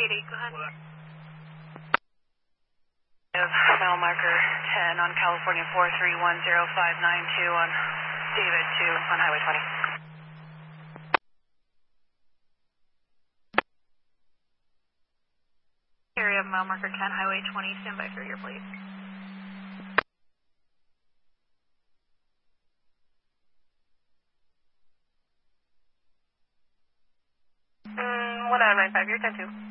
go ahead. Mile marker 10 on California 4310592 on David 2 on Highway 20. Area of mile marker 10, Highway 20, stand by for your please. 1995, you're 10-2.